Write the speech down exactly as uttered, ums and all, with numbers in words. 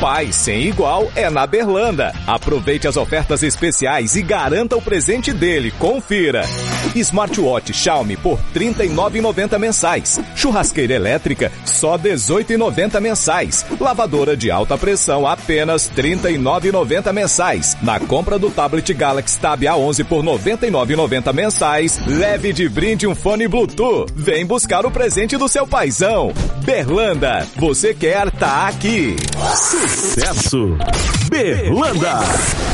pai sem igual é na Berlanda. Aproveite as ofertas especiais e garanta o presente dele. Confira. Smartwatch Xiaomi por trinta e nove reais e noventa centavos mensais. Churrasqueira elétrica só dezoito reais e noventa centavos mensais. Lavadora de alta pressão apenas trinta e nove reais e noventa centavos mensais. Na compra do tablet Galaxy Tab A onze por noventa e nove reais e noventa centavos mensais, leve de brinde um fone Bluetooth. Vem buscar o presente do seu paizão. Berlanda, você quer tá aqui. Sucesso. Berlanda.